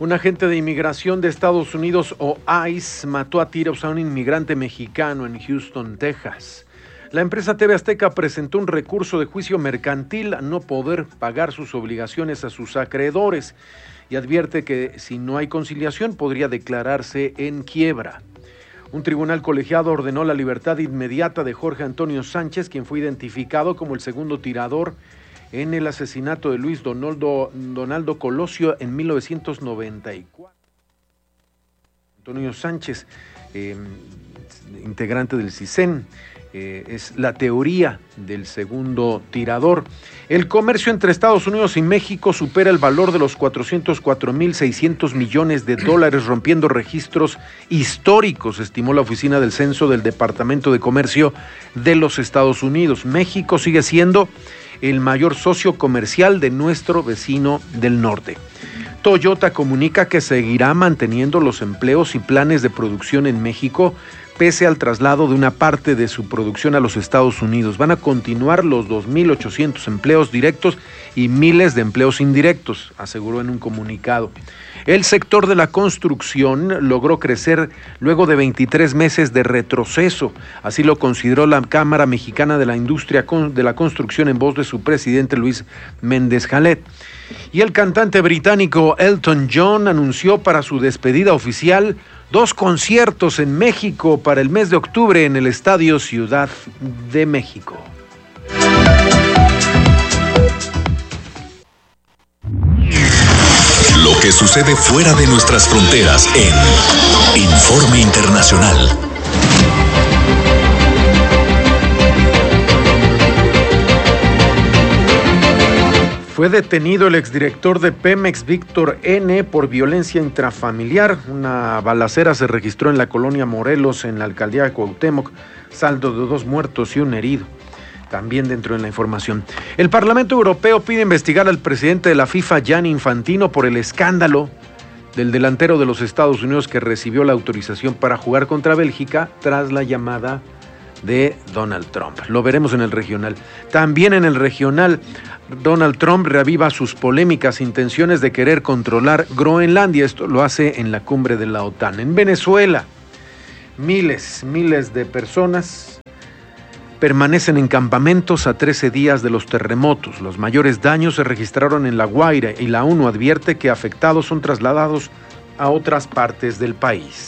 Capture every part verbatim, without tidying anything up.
Un agente de inmigración de Estados Unidos, o ICE, mató a tiros a un inmigrante mexicano en Houston, Texas. La empresa T V Azteca presentó un recurso de juicio mercantil a no poder pagar sus obligaciones a sus acreedores y advierte que si no hay conciliación podría declararse en quiebra. Un tribunal colegiado ordenó la libertad inmediata de Jorge Antonio Sánchez, quien fue identificado como el segundo tirador en el asesinato de Luis Donaldo, Donaldo Colosio en mil novecientos noventa y cuatro. Antonio Sánchez, eh, integrante del CISEN, eh, es la teoría del segundo tirador. El comercio entre Estados Unidos y México supera el valor de los cuatrocientos cuatro mil seiscientos millones de dólares, rompiendo registros históricos, estimó la Oficina del Censo del Departamento de Comercio de los Estados Unidos. México sigue siendo el mayor socio comercial de nuestro vecino del norte. Toyota comunica que seguirá manteniendo los empleos y planes de producción en México pese al traslado de una parte de su producción a los Estados Unidos. Van a continuar los dos mil ochocientos empleos directos y miles de empleos indirectos, aseguró en un comunicado. El sector de la construcción logró crecer luego de veintitrés meses de retroceso. Así lo consideró la Cámara Mexicana de la Industria de la Construcción en voz de su presidente Luis Méndez Jalet. Y el cantante británico Elton John anunció para su despedida oficial dos conciertos en México para el mes de octubre en el Estadio Ciudad de México. Lo que sucede fuera de nuestras fronteras en Informe Internacional. Fue detenido el exdirector de Pemex, Víctor N., por violencia intrafamiliar. Una balacera se registró en la colonia Morelos, en la alcaldía de Cuauhtémoc, saldo de dos muertos y un herido. También dentro de la información. El Parlamento Europeo pide investigar al presidente de la FIFA, Gianni Infantino, por el escándalo del delantero de los Estados Unidos que recibió la autorización para jugar contra Bélgica tras la llamada de Donald Trump. Lo veremos en el regional. También en el regional, Donald Trump reaviva sus polémicas intenciones de querer controlar Groenlandia. Esto lo hace en la cumbre de la OTAN. En Venezuela, miles, miles de personas permanecen en campamentos a trece días de los terremotos. Los mayores daños se registraron en La Guaira y la ONU advierte que afectados son trasladados a otras partes del país.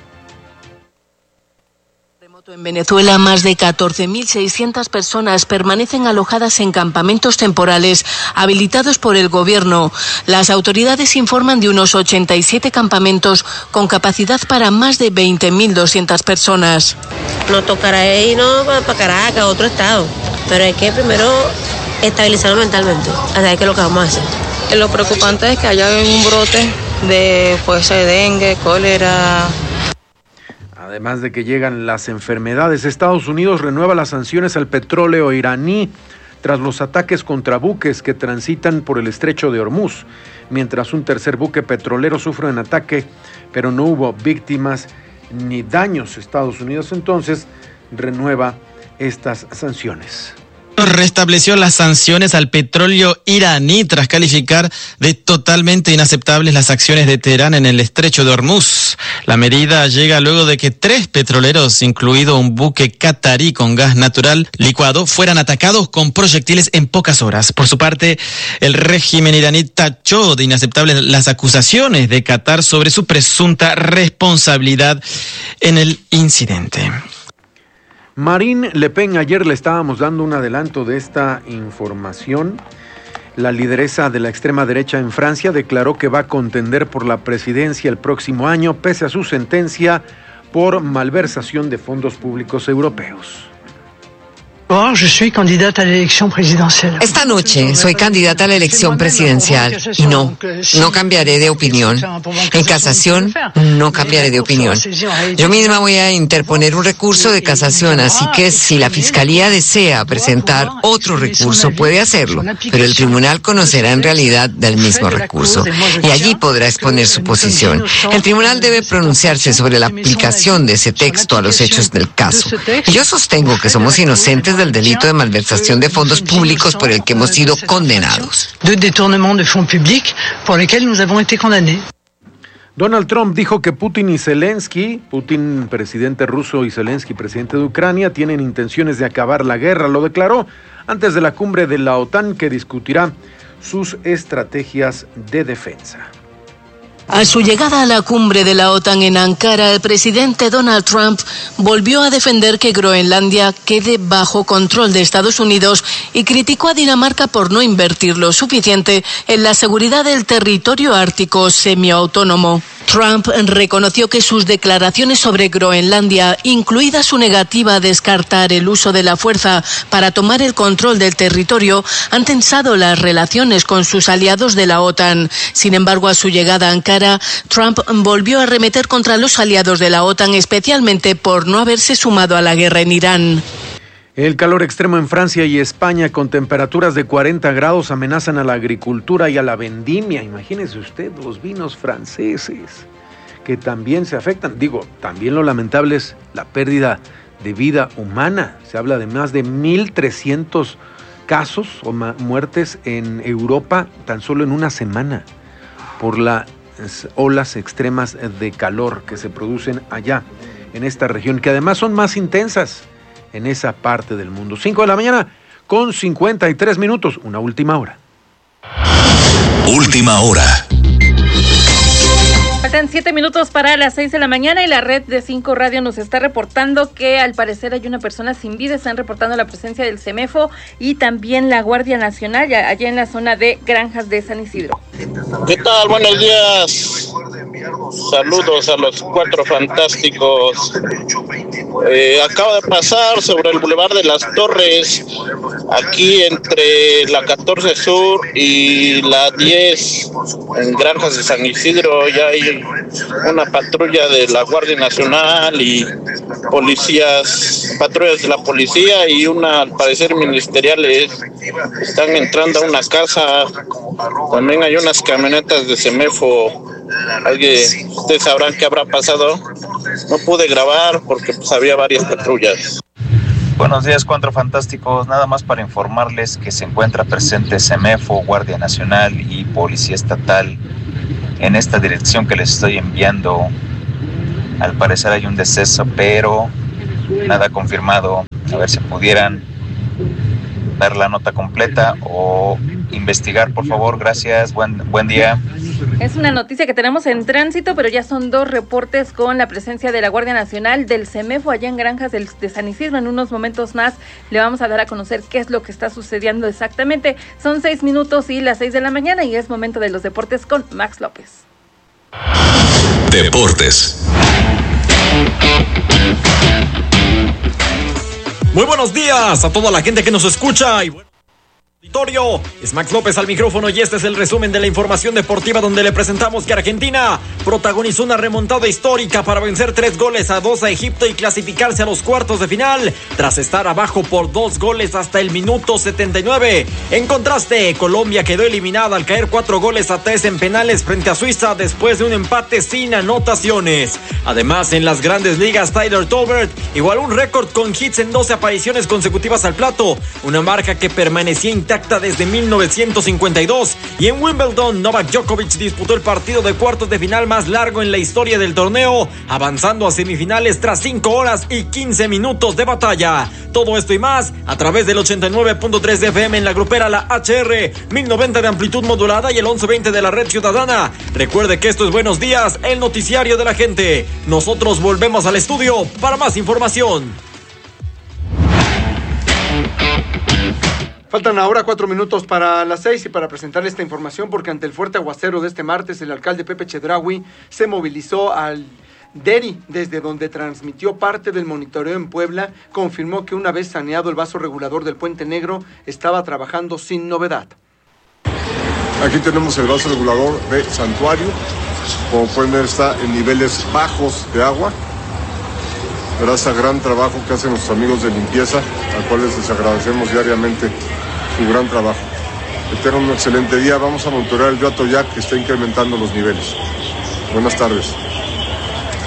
En Venezuela, más de catorce mil seiscientas personas permanecen alojadas en campamentos temporales habilitados por el gobierno. Las autoridades informan de unos ochenta y siete campamentos con capacidad para más de veinte mil doscientas personas. Nos tocará irnos para Caracas, otro estado, pero hay que primero estabilizarnos mentalmente, hasta que es lo que vamos a hacer. Lo preocupante es que haya un brote de pues, dengue, cólera. Además de que llegan las enfermedades, Estados Unidos renueva las sanciones al petróleo iraní tras los ataques contra buques que transitan por el estrecho de Hormuz, mientras un tercer buque petrolero sufre un ataque, pero no hubo víctimas ni daños. Estados Unidos entonces renueva estas sanciones. Restableció las sanciones al petróleo iraní tras calificar de totalmente inaceptables las acciones de Teherán en el estrecho de Hormuz. La medida llega luego de que tres petroleros, incluido un buque catarí con gas natural licuado, fueran atacados con proyectiles en pocas horas. Por su parte, el régimen iraní tachó de inaceptables las acusaciones de Qatar sobre su presunta responsabilidad en el incidente. Marine Le Pen, ayer le estábamos dando un adelanto de esta información. La lideresa de la extrema derecha en Francia declaró que va a contender por la presidencia el próximo año, pese a su sentencia por malversación de fondos públicos europeos. Esta noche soy candidata a la elección presidencial y no, no cambiaré de opinión. En casación, no cambiaré de opinión. Yo misma voy a interponer un recurso de casación, así que si la Fiscalía desea presentar otro recurso, puede hacerlo, pero el tribunal conocerá en realidad del mismo recurso y allí podrá exponer su posición. El tribunal debe pronunciarse sobre la aplicación de ese texto a los hechos del caso. Y yo sostengo que somos inocentes del delito de malversación de fondos públicos por el que hemos sido condenados. De détournement de fonds publics por lesquels nous avons été condamnés. Donald Trump dijo que Putin y Zelensky, Putin presidente ruso y Zelensky presidente de Ucrania, tienen intenciones de acabar la guerra. Lo declaró antes de la cumbre de la OTAN, que discutirá sus estrategias de defensa. A su llegada a la cumbre de la OTAN en Ankara, el presidente Donald Trump volvió a defender que Groenlandia quede bajo control de Estados Unidos y criticó a Dinamarca por no invertir lo suficiente en la seguridad del territorio ártico semiautónomo. Trump reconoció que sus declaraciones sobre Groenlandia, incluida su negativa a descartar el uso de la fuerza para tomar el control del territorio, han tensado las relaciones con sus aliados de la OTAN. Sin embargo, a su llegada a Ankara, Trump volvió a arremeter contra los aliados de la OTAN, especialmente por no haberse sumado a la guerra en Irán. El calor extremo en Francia y España, con temperaturas de cuarenta grados, amenazan a la agricultura y a la vendimia. Imagínese usted los vinos franceses, que también se afectan. Digo, también lo lamentable es la pérdida de vida humana. Se habla de más de mil trescientos casos o muertes en Europa tan solo en una semana por las olas extremas de calor que se producen allá en esta región, que además son más intensas en esa parte del mundo. cinco de la mañana con cincuenta y tres minutos, una última hora. Última hora. Faltan siete minutos para las seis de la mañana y la red de cinco Radio nos está reportando que al parecer hay una persona sin vida. Están reportando la presencia del CEMEFO y también la Guardia Nacional allá en la zona de Granjas de San Isidro. ¿Qué tal? Buenos días. Saludos a los cuatro fantásticos. Eh, acaba de pasar sobre el Boulevard de las Torres, aquí entre la catorce Sur y la diez, en Granjas de San Isidro. Ya hay una patrulla de la Guardia Nacional y policías, patrullas de la policía y una, al parecer, ministeriales. Están entrando a una casa. También hay unas camionetas de CEMEFO. Alguien, ustedes sabrán qué habrá pasado. No pude grabar porque pues había varias patrullas. Buenos días, cuatro fantásticos. Nada más para informarles que se encuentra presente CEMEFO, Guardia Nacional y Policía Estatal en esta dirección que les estoy enviando. Al parecer hay un deceso, pero nada confirmado. A ver si pudieran dar la nota completa o investigar, por favor. Gracias, buen, buen día. Es una noticia que tenemos en tránsito, pero ya son dos reportes con la presencia de la Guardia Nacional, del CEMEFO allá en Granjas del, de San Isidro. En unos momentos más le vamos a dar a conocer qué es lo que está sucediendo exactamente. Son seis minutos y las seis de la mañana y es momento de los deportes con Max López. Deportes. Muy buenos días a toda la gente que nos escucha y bueno, auditorio, es Max López al micrófono y este es el resumen de la información deportiva, donde le presentamos que Argentina protagonizó una remontada histórica para vencer tres goles a dos a Egipto y clasificarse a los cuartos de final tras estar abajo por dos goles hasta el minuto setenta y nueve. En contraste, Colombia quedó eliminada al caer cuatro goles a tres en penales frente a Suiza después de un empate sin anotaciones. Además, en las grandes ligas, Tyler Tolbert igualó un récord con hits en doce apariciones consecutivas al plato, una marca que permanecía intacta desde mil novecientos cincuenta y dos. Y en Wimbledon, Novak Djokovic disputó el partido de cuartos de final más largo en la historia del torneo, avanzando a semifinales tras cinco horas y quince minutos de batalla. Todo esto y más a través del ochenta y nueve punto tres de F M en la grupera La H R, mil noventa de amplitud modulada y el once veinte de la red ciudadana. Recuerde que esto es Buenos Días, el noticiario de la gente. Nosotros volvemos al estudio para más información. Faltan ahora cuatro minutos para las seis y para presentar esta información, porque ante el fuerte aguacero de este martes, el alcalde Pepe Chedraui se movilizó al D E R I, desde donde transmitió parte del monitoreo en Puebla. Confirmó que una vez saneado el vaso regulador del Puente Negro, estaba trabajando sin novedad. Aquí tenemos el vaso regulador de Santuario. Como pueden ver, está en niveles bajos de agua, gracias al gran trabajo que hacen nuestros amigos de limpieza, a cuales les agradecemos diariamente su gran trabajo. Que tengan un excelente día. Vamos a monitorear el río Atoyac, que está incrementando los niveles. Buenas tardes.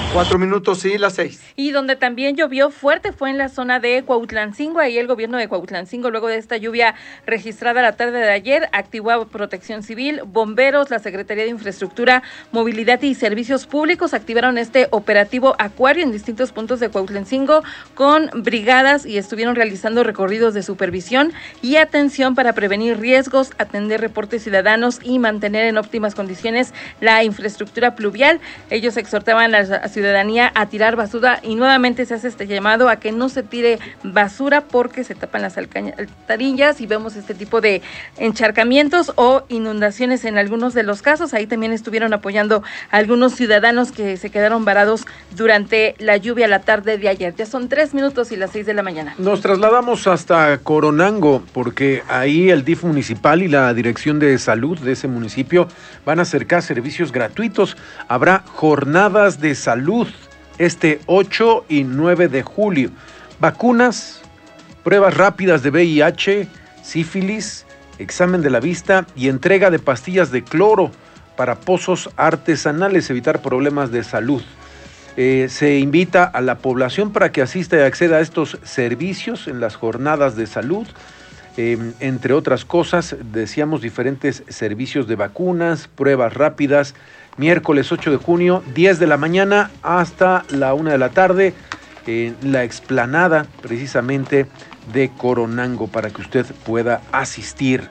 Cuatro minutos y las seis. Y donde también llovió fuerte fue en la zona de Cuautlancingo. Ahí el gobierno de Cuautlancingo, luego de esta lluvia registrada la tarde de ayer, activó a Protección Civil, bomberos, la Secretaría de Infraestructura, Movilidad y Servicios Públicos activaron este operativo Acuario en distintos puntos de Cuautlancingo con brigadas y estuvieron realizando recorridos de supervisión y atención para prevenir riesgos, atender reportes ciudadanos y mantener en óptimas condiciones la infraestructura pluvial. Ellos exhortaban a la ciudadanía a tirar basura y nuevamente se hace este llamado a que no se tire basura porque se tapan las alcantarillas y vemos este tipo de encharcamientos o inundaciones en algunos de los casos. Ahí también estuvieron apoyando a algunos ciudadanos que se quedaron varados durante la lluvia la tarde de ayer. Ya son tres minutos y las seis de la mañana. Nos trasladamos hasta Coronango porque ahí el D I F municipal y la Dirección de Salud de ese municipio van a acercar servicios gratuitos. Habrá jornadas de salud este ocho y nueve de julio. Vacunas, pruebas rápidas de V I H, sífilis, examen de la vista y entrega de pastillas de cloro para pozos artesanales, evitar problemas de salud. Eh, se invita a la población para que asista y acceda a estos servicios en las jornadas de salud. Eh, entre otras cosas, decíamos diferentes servicios de vacunas, pruebas rápidas, miércoles ocho de junio, diez de la mañana hasta la una de la tarde, en la explanada precisamente de Coronango, para que usted pueda asistir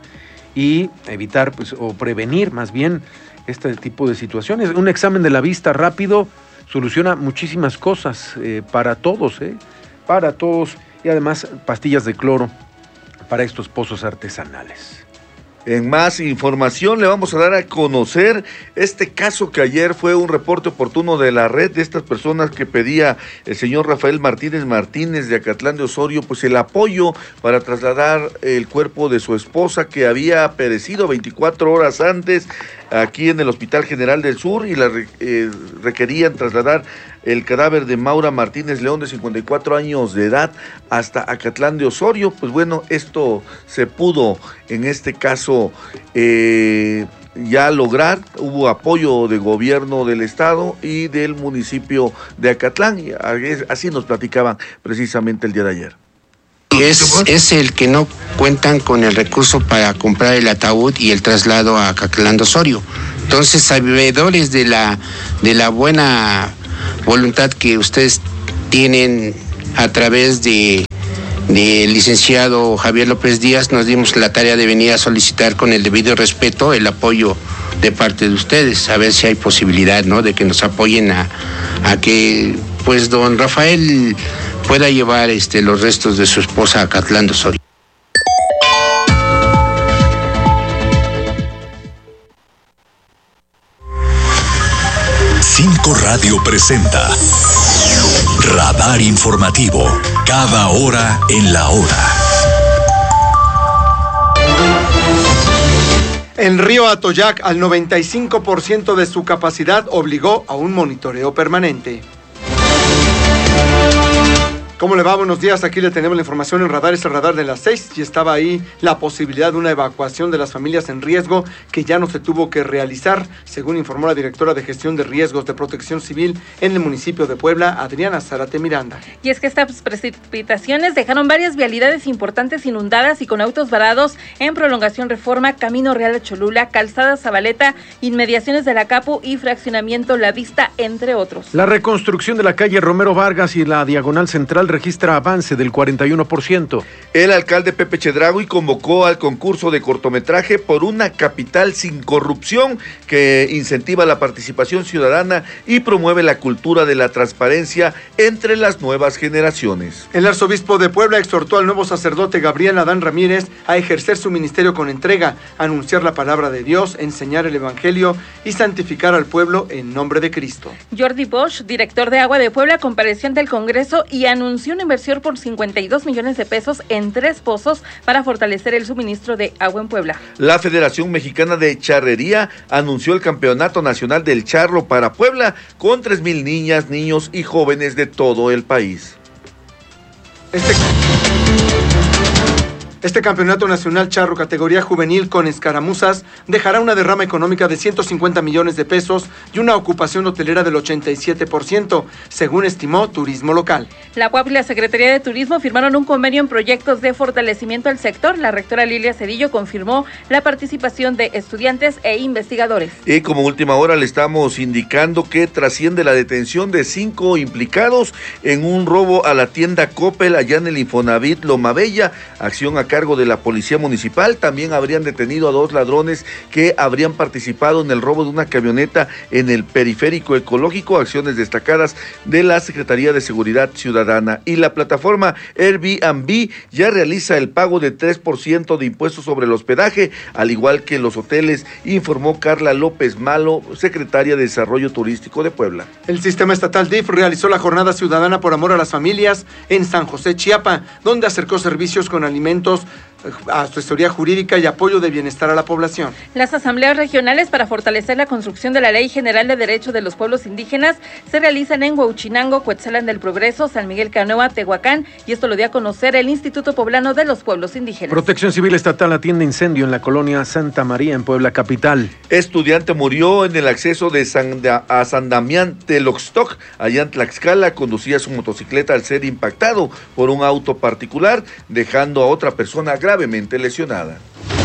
y evitar, pues, o prevenir más bien este tipo de situaciones. Un examen de la vista rápido soluciona muchísimas cosas eh, para todos, eh, para todos, y además pastillas de cloro para estos pozos artesanales. En más información le vamos a dar a conocer este caso que ayer fue un reporte oportuno de la red de estas personas que pedía el señor Rafael Martínez Martínez de Acatlán de Osorio, pues el apoyo para trasladar el cuerpo de su esposa que había perecido veinticuatro horas antes aquí en el Hospital General del Sur y la eh, requerían trasladar el cadáver de Maura Martínez León de cincuenta y cuatro años de edad hasta Acatlán de Osorio. Pues bueno, esto se pudo en este caso eh, ya lograr. Hubo apoyo de gobierno del estado y del municipio de Acatlán, y así nos platicaban precisamente el día de ayer. Es, es el que no cuentan con el recurso para comprar el ataúd y el traslado a Acatlán de Osorio. Entonces, sabedores de la, de la buena voluntad que ustedes tienen a través de del licenciado Javier López Díaz, nos dimos la tarea de venir a solicitar con el debido respeto el apoyo de parte de ustedes, a ver si hay posibilidad, ¿no?, de que nos apoyen a, a que pues don Rafael pueda llevar este los restos de su esposa a Acatlán de Osorio. Cinco Radio presenta Radar Informativo, cada hora en la hora. El río Atoyac, al noventa y cinco por ciento de su capacidad, obligó a un monitoreo permanente. ¿Cómo le va? Buenos días, aquí le tenemos la información en Radar, es el Radar de las seis, y estaba ahí la posibilidad de una evacuación de las familias en riesgo que ya no se tuvo que realizar, según informó la directora de Gestión de Riesgos de Protección Civil en el municipio de Puebla, Adriana Zárate Miranda. Y es que estas precipitaciones dejaron varias vialidades importantes inundadas y con autos varados en Prolongación Reforma, Camino Real a Cholula, Calzada Zabaleta, inmediaciones de la Capu y Fraccionamiento La Vista, entre otros. La reconstrucción de la calle Romero Vargas y la Diagonal Central registra avance del cuarenta y uno por ciento. El alcalde Pepe Chedraui convocó al concurso de cortometraje por una capital sin corrupción que incentiva la participación ciudadana y promueve la cultura de la transparencia entre las nuevas generaciones. El arzobispo de Puebla exhortó al nuevo sacerdote Gabriel Adán Ramírez a ejercer su ministerio con entrega, anunciar la palabra de Dios, enseñar el evangelio y santificar al pueblo en nombre de Cristo. Jordi Bosch, director de Agua de Puebla, compareció ante el Congreso y anunció una inversión por cincuenta y dos millones de pesos en tres pozos para fortalecer el suministro de agua en Puebla. La Federación Mexicana de Charrería anunció el Campeonato Nacional del Charro para Puebla con tres mil niñas, niños y jóvenes de todo el país. Este... Este campeonato nacional charro categoría juvenil con escaramuzas dejará una derrama económica de ciento cincuenta millones de pesos y una ocupación hotelera del ochenta y siete por ciento, según estimó Turismo Local. La U A P y la Secretaría de Turismo firmaron un convenio en proyectos de fortalecimiento al sector. La rectora Lilia Cedillo confirmó la participación de estudiantes e investigadores. Y como última hora le estamos indicando que trasciende la detención de cinco implicados en un robo a la tienda Coppel allá en el Infonavit Loma Bella, acción a cargo de la Policía Municipal. También habrían detenido a dos ladrones que habrían participado en el robo de una camioneta en el Periférico Ecológico, acciones destacadas de la Secretaría de Seguridad Ciudadana. Y la plataforma Airbnb ya realiza el pago de tres por ciento de impuestos sobre el hospedaje, al igual que los hoteles, informó Carla López Malo, secretaria de Desarrollo Turístico de Puebla. El Sistema Estatal D I F realizó la Jornada Ciudadana por Amor a las Familias en San José, Chiapa, donde acercó servicios con alimentos, asesoría jurídica y apoyo de bienestar a la población. Las asambleas regionales para fortalecer la construcción de la Ley General de Derechos de los Pueblos Indígenas se realizan en Huauchinango, Cuetzalan del Progreso, San Miguel Canoa, Tehuacán, y esto lo dio a conocer el Instituto Poblano de los Pueblos Indígenas. Protección Civil Estatal atiende incendio en la colonia Santa María en Puebla capital. Estudiante murió en el acceso de San da, a San Damián Teloxtoc, allá en Tlaxcala. Conducía su motocicleta al ser impactado por un auto particular, dejando a otra persona gravemente lesionada.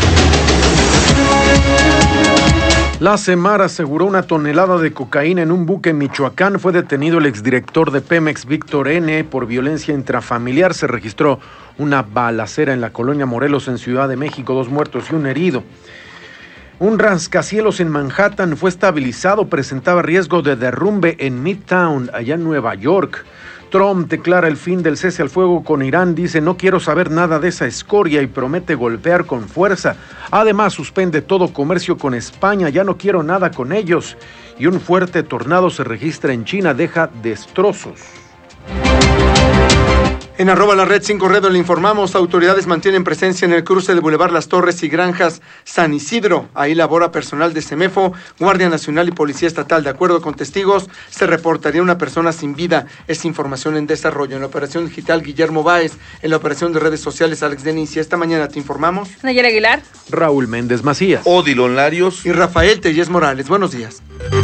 La Semar aseguró una tonelada de cocaína en un buque en Michoacán. Fue detenido el exdirector de Pemex, Víctor N., por violencia intrafamiliar. Se registró una balacera en la colonia Morelos, en Ciudad de México, dos muertos y un herido. Un rascacielos en Manhattan fue estabilizado, presentaba riesgo de derrumbe en Midtown, allá en Nueva York. Trump declara el fin del cese al fuego con Irán, dice no quiero saber nada de esa escoria y promete golpear con fuerza. Además suspende todo comercio con España, ya no quiero nada con ellos. Y un fuerte tornado se registra en China, deja destrozos. En arroba la red cinco Redo le informamos, autoridades mantienen presencia en el cruce de Boulevard Las Torres y Granjas San Isidro. Ahí labora personal de CEMEFO, Guardia Nacional y Policía Estatal. De acuerdo con testigos, se reportaría una persona sin vida. Es información en desarrollo. En la operación digital, Guillermo Báez. En la operación de redes sociales, Alex Denis. Y esta mañana te informamos. Nayera Aguilar. Raúl Méndez Macías. Odilon Larios. Y Rafael Tellez Morales. Buenos días.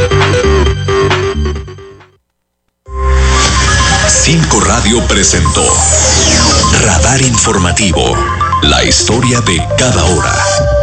Cinco Radio presentó Radar Informativo, la historia de cada hora.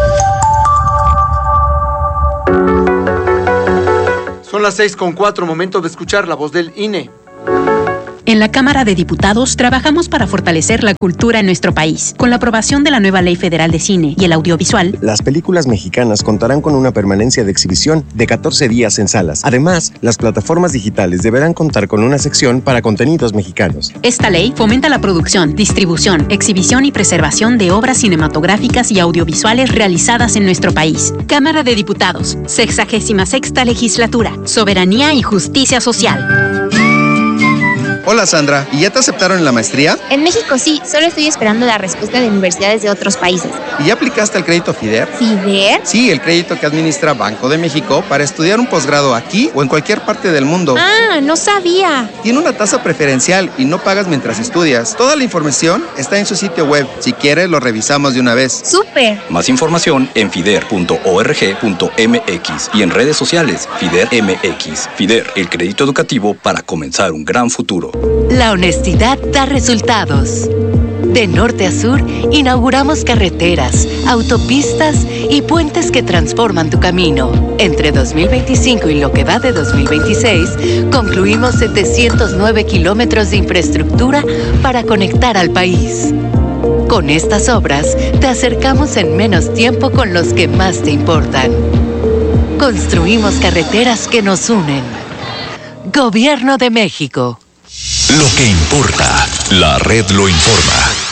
Son las seis con cuatro, momento de escuchar la voz del I N E. En la Cámara de Diputados trabajamos para fortalecer la cultura en nuestro país. Con la aprobación de la nueva Ley Federal de Cine y el Audiovisual, las películas mexicanas contarán con una permanencia de exhibición de catorce días en salas. Además, las plataformas digitales deberán contar con una sección para contenidos mexicanos. Esta ley fomenta la producción, distribución, exhibición y preservación de obras cinematográficas y audiovisuales realizadas en nuestro país. Cámara de Diputados, sexagésima sexta legislatura, soberanía y justicia social. Hola Sandra, ¿y ya te aceptaron en la maestría? En México sí, solo estoy esperando la respuesta de universidades de otros países. ¿Y ya aplicaste al crédito FIDER? ¿FIDER? Sí, el crédito que administra Banco de México para estudiar un posgrado aquí o en cualquier parte del mundo. Ah, no sabía. Tiene una tasa preferencial y no pagas mientras estudias. Toda la información está en su sitio web. Si quieres, lo revisamos de una vez. ¡Súper! Más información en fider punto org punto m x y en redes sociales FIDER M X. FIDER, el crédito educativo para comenzar un gran futuro. La honestidad da resultados. De norte a sur, inauguramos carreteras, autopistas y puentes que transforman tu camino. Entre dos mil veinticinco y lo que va de dos mil veintiséis, concluimos setecientos nueve kilómetros de infraestructura para conectar al país. Con estas obras, te acercamos en menos tiempo con los que más te importan. Construimos carreteras que nos unen. Gobierno de México. Lo que importa, la red lo informa.